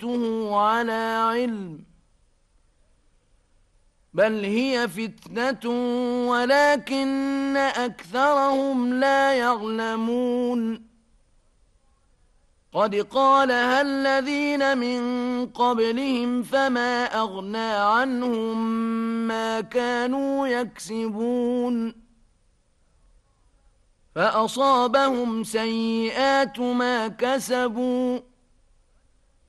أوتيته على علم بل هي فتنة ولكن أكثرهم لا يعلمون قد قالها الذين من قبلهم فما أغنى عنهم ما كانوا يكسبون فأصابهم سيئات ما كسبوا